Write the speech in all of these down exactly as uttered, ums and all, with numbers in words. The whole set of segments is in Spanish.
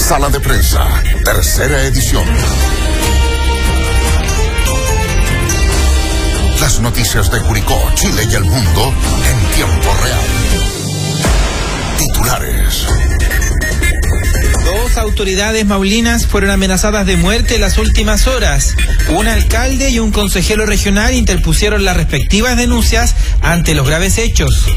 Sala de Prensa, tercera edición. Las noticias de Curicó, Chile y el mundo en tiempo real. Titulares. Dos autoridades maulinas fueron amenazadas de muerte en las últimas horas. Un alcalde y un consejero regional interpusieron las respectivas denuncias ante los graves hechos.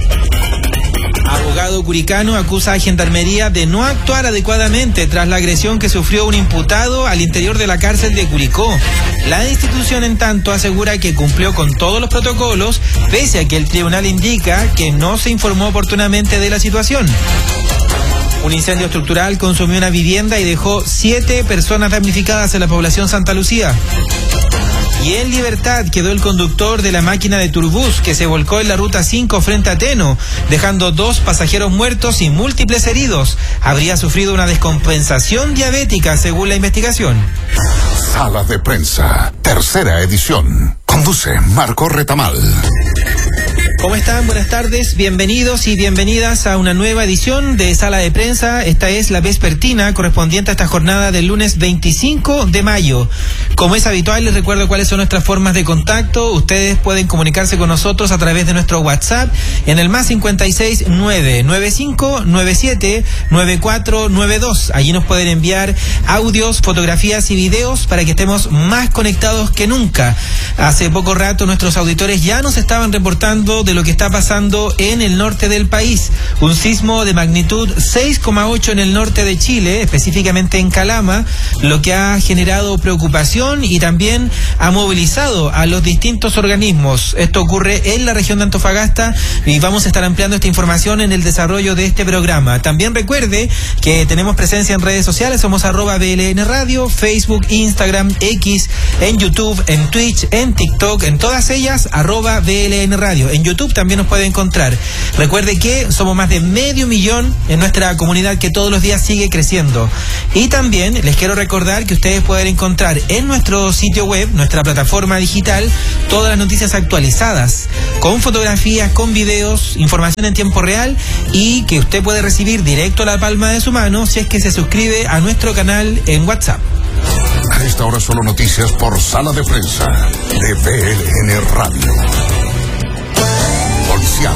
Abogado curicano acusa a Gendarmería de no actuar adecuadamente tras la agresión que sufrió un imputado al interior de la cárcel de Curicó. La institución, en tanto, asegura que cumplió con todos los protocolos, pese a que el tribunal indica que no se informó oportunamente de la situación. Un incendio estructural consumió una vivienda y dejó siete personas damnificadas en la población Santa Lucía. Y en libertad quedó el conductor de la máquina de Turbus que se volcó en la ruta cinco frente a Teno, dejando dos pasajeros muertos y múltiples heridos. Habría sufrido una descompensación diabética, según la investigación. Sala de Prensa, tercera edición. Conduce Marco Retamal. ¿Cómo están? Buenas tardes, bienvenidos y bienvenidas a una nueva edición de Sala de Prensa. Esta es la vespertina correspondiente a esta jornada del lunes veinticinco de mayo. Como es habitual, les recuerdo cuáles son nuestras formas de contacto. Ustedes pueden comunicarse con nosotros a través de nuestro WhatsApp en el más cincuenta y seis, nueve nueve cinco, nueve siete, nueve cuatro nueve dos. Allí nos pueden enviar audios, fotografías y videos para que estemos más conectados que nunca. Hace poco rato nuestros auditores ya nos estaban reportando de lo que está pasando en el norte del país. Un sismo de magnitud seis coma ocho en el norte de Chile, específicamente en Calama, lo que ha generado preocupación y también ha movilizado a los distintos organismos. Esto ocurre en la región de Antofagasta y vamos a estar ampliando esta información en el desarrollo de este programa. También recuerde que tenemos presencia en redes sociales, somos arroba B L N Radio, Facebook, Instagram, X, en YouTube, en Twitch, en TikTok, en todas ellas arroba B L N Radio. En YouTube también nos puede encontrar. Recuerde que somos más de medio millón en nuestra comunidad que todos los días sigue creciendo. Y también les quiero recordar que ustedes pueden encontrar en nuestro sitio web, nuestra plataforma digital, todas las noticias actualizadas, con fotografías, con videos, información en tiempo real y que usted puede recibir directo a la palma de su mano si es que se suscribe a nuestro canal en WhatsApp. A esta hora solo noticias por Sala de Prensa de B L N Radio. Policial.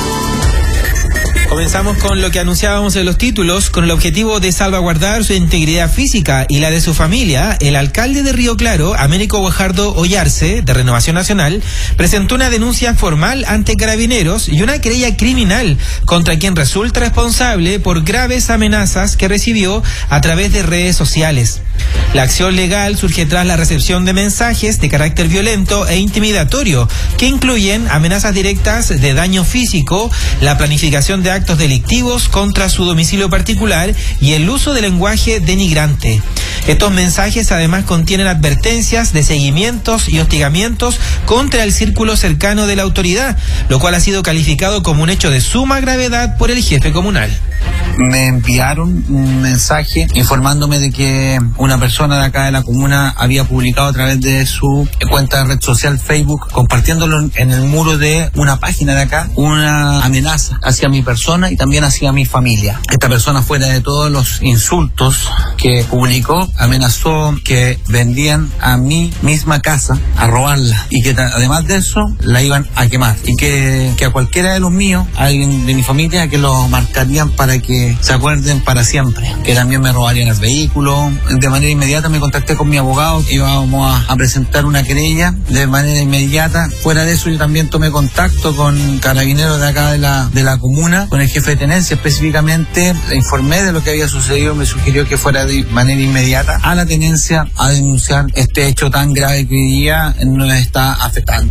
Comenzamos con lo que anunciábamos en los títulos. Con el objetivo de salvaguardar su integridad física y la de su familia, el alcalde de Río Claro, Américo Guajardo Ollarse, de Renovación Nacional, presentó una denuncia formal ante Carabineros y una querella criminal contra quien resulta responsable por graves amenazas que recibió a través de redes sociales. La acción legal surge tras la recepción de mensajes de carácter violento e intimidatorio que incluyen amenazas directas de daño físico, la planificación de actos delictivos contra su domicilio particular y el uso de lenguaje denigrante. Estos mensajes además contienen advertencias de seguimientos y hostigamientos contra el círculo cercano de la autoridad, lo cual ha sido calificado como un hecho de suma gravedad por el jefe comunal. Me enviaron un mensaje informándome de que una persona de acá de la comuna había publicado a través de su cuenta de red social Facebook, compartiéndolo en el muro de una página de acá, una amenaza hacia mi persona y también hacia mi familia. Esta persona, fuera de todos los insultos que publicó, amenazó que vendían a mi misma casa a robarla y que además de eso la iban a quemar y que, que a cualquiera de los míos, a alguien de mi familia, que lo marcarían para que se acuerden para siempre, que también me robarían el vehículo. De manera inmediata me contacté con mi abogado, íbamos a, a presentar una querella de manera inmediata. Fuera de eso, yo también tomé contacto con Carabineros de acá de la, de la comuna, con el jefe de tenencia específicamente, le informé de lo que había sucedido, me sugirió que fuera de manera inmediata a la tenencia a denunciar este hecho tan grave que hoy día nos está afectando.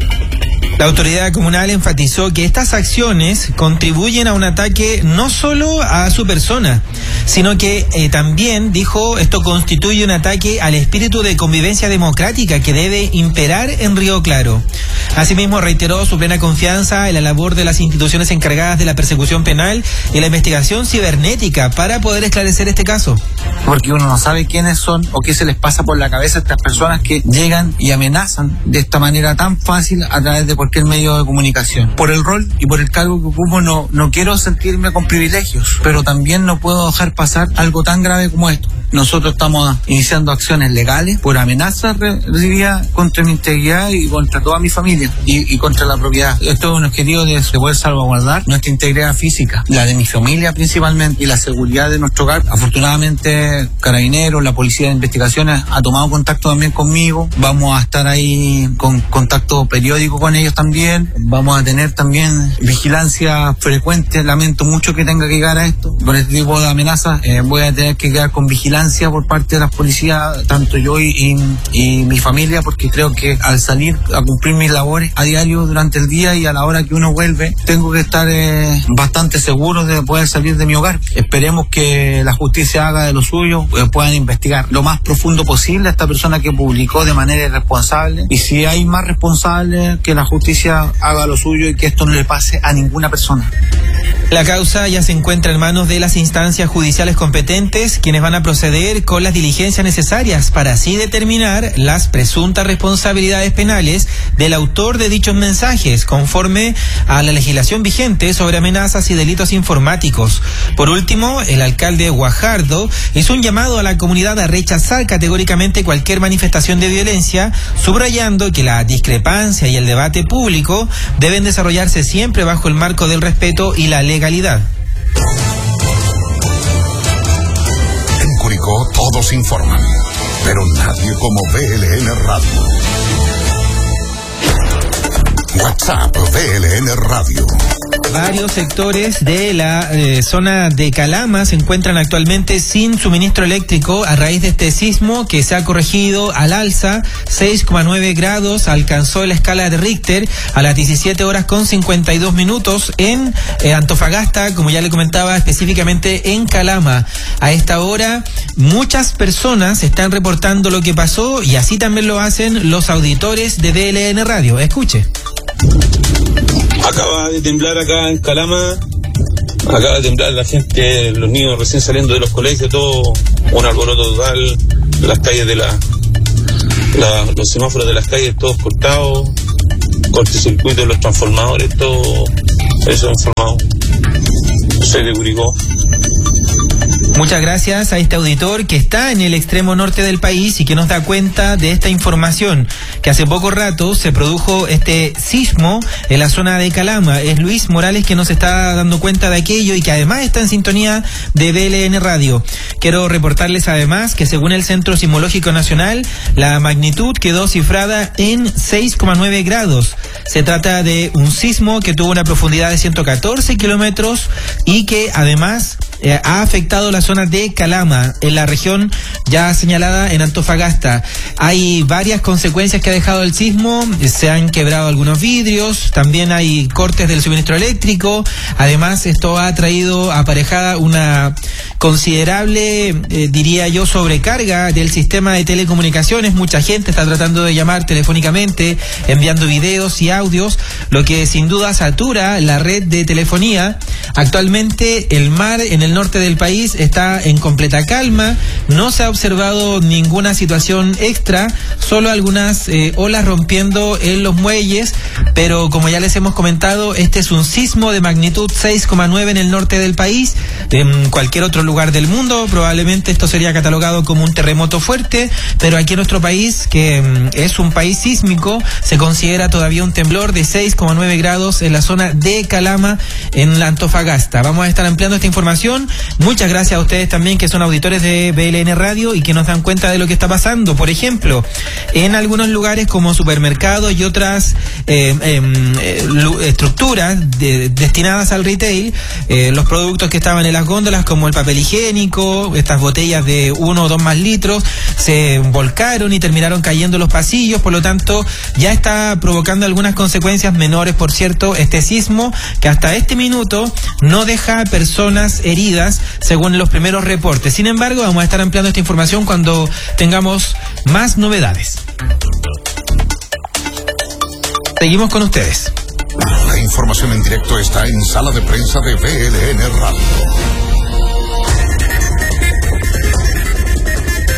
La autoridad comunal enfatizó que estas acciones contribuyen a un ataque no solo a su persona, sino que eh, también, dijo, esto constituye un ataque al espíritu de convivencia democrática que debe imperar en Río Claro. Asimismo, reiteró su plena confianza en la labor de las instituciones encargadas de la persecución penal y la investigación cibernética para poder esclarecer este caso. Porque uno no sabe quiénes son o qué se les pasa por la cabeza a estas personas que llegan y amenazan de esta manera tan fácil a través de cualquier cualquier medio de comunicación. Por el rol y por el cargo que ocupo no, no quiero sentirme con privilegios, pero también no puedo dejar pasar algo tan grave como esto. Nosotros estamos iniciando acciones legales por amenazas recibidas contra mi integridad y contra toda mi familia y, y contra la propiedad. Esto es un objetivo de, de poder salvaguardar nuestra integridad física, la de mi familia principalmente y la seguridad de nuestro hogar. Afortunadamente, Carabineros, la Policía de Investigaciones ha tomado contacto también conmigo. Vamos a estar ahí con contacto periódico con ellos también. Vamos a tener también vigilancia frecuente. Lamento mucho que tenga que llegar a esto. Con este tipo de amenazas eh, voy a tener que quedar con vigilancia por parte de las policías, tanto yo y, y, y mi familia, porque creo que al salir a cumplir mis labores a diario durante el día y a la hora que uno vuelve, tengo que estar eh, bastante seguro de poder salir de mi hogar. Esperemos que la justicia haga de lo suyo, eh, puedan investigar lo más profundo posible a esta persona que publicó de manera irresponsable, y si hay más responsables, que la justicia haga lo suyo y que esto no le pase a ninguna persona. La causa ya se encuentra en manos de las instancias judiciales competentes, quienes van a proceder con las diligencias necesarias para así determinar las presuntas responsabilidades penales del autor de dichos mensajes, conforme a la legislación vigente sobre amenazas y delitos informáticos. Por último, el alcalde Guajardo hizo un llamado a la comunidad a rechazar categóricamente cualquier manifestación de violencia, subrayando que la discrepancia y el debate público deben desarrollarse siempre bajo el marco del respeto y la legalidad. En Curicó todos informan, pero nadie como V L N Radio. WhatsApp V L N Radio. Varios sectores de la eh, zona de Calama se encuentran actualmente sin suministro eléctrico a raíz de este sismo que se ha corregido al alza. seis coma nueve grados alcanzó la escala de Richter a las diecisiete horas con cincuenta y dos minutos en eh, Antofagasta, como ya le comentaba, específicamente en Calama. A esta hora muchas personas están reportando lo que pasó y así también lo hacen los auditores de V L N Radio. Escuche. Acaba de temblar acá en Calama, acaba de temblar la gente, los niños recién saliendo de los colegios, todo un alboroto total, las calles de la, la los semáforos de las calles todos cortados, cortocircuito de los transformadores, todo eso informado. Soy de Curicó. Muchas gracias a este auditor que está en el extremo norte del país y que nos da cuenta de esta información, que hace poco rato se produjo este sismo en la zona de Calama. Es Luis Morales que nos está dando cuenta de aquello y que además está en sintonía de V L N Radio. Quiero reportarles además que según el Centro Sismológico Nacional, la magnitud quedó cifrada en seis coma nueve grados. Se trata de un sismo que tuvo una profundidad de ciento catorce kilómetros y que además eh, ha afectado la zona de Calama, en la región ya señalada en Antofagasta. Hay varias consecuencias que ha dejado el sismo, se han quebrado algunos vidrios, también hay cortes del suministro eléctrico. Además, esto ha traído aparejada una considerable, eh, diría yo, sobrecarga del sistema de telecomunicaciones. Mucha gente está tratando de llamar telefónicamente, enviando videos y audios, lo que sin duda satura la red de telefonía. Actualmente el mar en el norte del país está en completa calma, no se ha observado ninguna situación extra, solo algunas eh, olas rompiendo en los muelles, pero como ya les hemos comentado, este es un sismo de magnitud seis coma nueve en el norte del país. En cualquier otro lugar del mundo probablemente esto sería catalogado como un terremoto fuerte, pero aquí en nuestro país, que mm, es un país sísmico, se considera todavía un temblor de seis coma nueve grados en la zona de Calama, en la Antofagasta. Vamos a estar ampliando esta información. Muchas gracias a ustedes también que son auditores de V L N Radio y que nos dan cuenta de lo que está pasando. Por ejemplo, en algunos lugares como supermercados y otras eh, eh, estructuras de, destinadas al retail, eh, los productos que estaban en las góndolas como el papel higiénico, estas botellas de uno o dos más litros, se volcaron y terminaron cayendo en los pasillos. Por lo tanto, ya está provocando algunas consecuencias menores, por cierto, este sismo, que hasta este minuto no deja personas heridas, según los primeros reportes. Sin embargo, vamos a estar ampliando esta información cuando tengamos más novedades. Seguimos con ustedes. La información en directo está en Sala de Prensa de V L N Radio.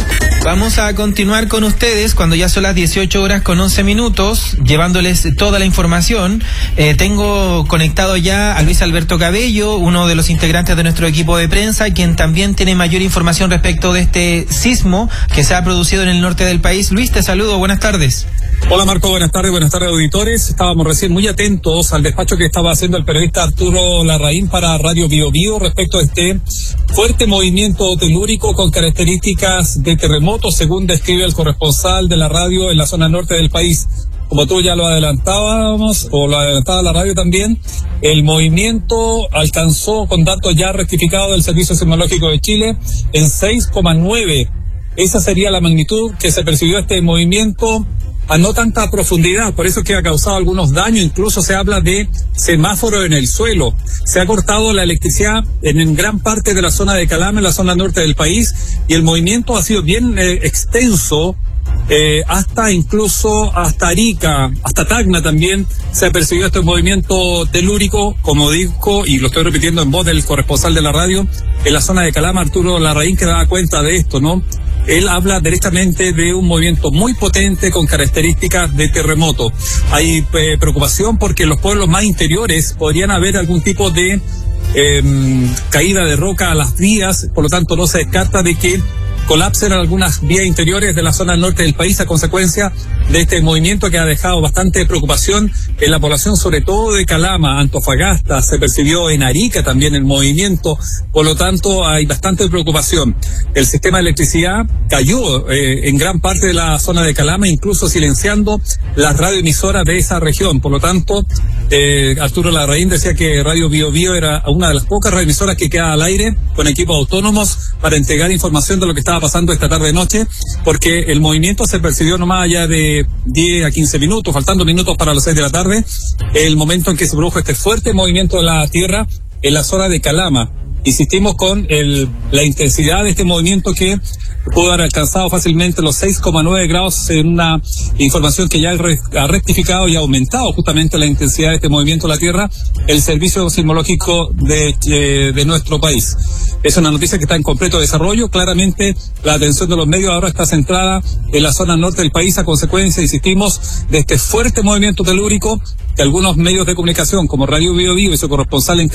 Vamos a continuar con ustedes cuando ya son las dieciocho horas con once minutos, llevándoles toda la información. Eh, tengo conectado ya a Luis Alberto Cabello, uno de los integrantes de nuestro equipo de prensa, quien también tiene mayor información respecto de este sismo que se ha producido en el norte del país. Luis, te saludo, buenas tardes. Hola Marco, buenas tardes, buenas tardes auditores. Estábamos recién muy atentos al despacho que estaba haciendo el periodista Arturo Larraín para Radio Bio Bio respecto a este fuerte movimiento telúrico con características de terremoto, según describe el corresponsal de la radio en la zona norte del país. Como tú ya lo adelantábamos, o lo adelantaba la radio también, el movimiento alcanzó, con datos ya rectificados del Servicio Sismológico de Chile, en seis coma nueve. Esa sería la magnitud que se percibió este movimiento a no tanta profundidad, por eso que ha causado algunos daños. Incluso se habla de semáforo en el suelo. Se ha cortado la electricidad en, en gran parte de la zona de Calama, en la zona norte del país, y el movimiento ha sido bien eh, extenso, eh, hasta incluso hasta Arica, hasta Tacna también se ha percibido este movimiento telúrico, como dijo, y lo estoy repitiendo en voz del corresponsal de la radio, en la zona de Calama, Arturo Larraín, que da cuenta de esto, ¿no? Él habla directamente de un movimiento muy potente con características de terremoto. Hay eh, preocupación porque en los pueblos más interiores podrían haber algún tipo de eh, caída de roca a las vías, por lo tanto no se descarta de que colapsen algunas vías interiores de la zona norte del país a consecuencia de este movimiento que ha dejado bastante preocupación en la población, sobre todo de Calama, Antofagasta. Se percibió en Arica también el movimiento, por lo tanto hay bastante preocupación. El sistema de electricidad cayó eh, en gran parte de la zona de Calama, incluso silenciando las radioemisoras de esa región. Por lo tanto, eh, Arturo Larraín decía que Radio Bio Bio era una de las pocas radioemisoras que queda al aire con equipos autónomos para entregar información de lo que estaba pasando esta tarde-noche, porque el movimiento se percibió no más allá de diez a quince minutos, faltando minutos para las seis de la tarde, el momento en que se produjo este fuerte movimiento de la tierra en la zona de Calama. Insistimos con el, la intensidad de este movimiento que pudo haber alcanzado fácilmente los seis coma nueve grados en una información que ya ha rectificado y ha aumentado justamente la intensidad de este movimiento de la Tierra, el Servicio Sismológico de, de, de nuestro país. Es una noticia que está en completo desarrollo. Claramente la atención de los medios ahora está centrada en la zona norte del país a consecuencia, insistimos, de este fuerte movimiento telúrico que algunos medios de comunicación como Radio Bio Bio y su corresponsal en